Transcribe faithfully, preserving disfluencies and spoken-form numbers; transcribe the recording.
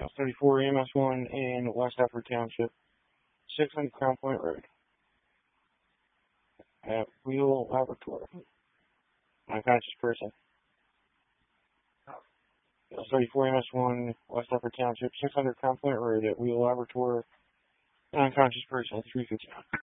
thirty-four E M S one in West Effort Township, six hundred Crown Point Road. At Wheel Laboratory. Unconscious person. thirty-four E M S one, West Effort Township, six hundred Crown Point Road at Wheel Laboratory. Unconscious person, three fifty.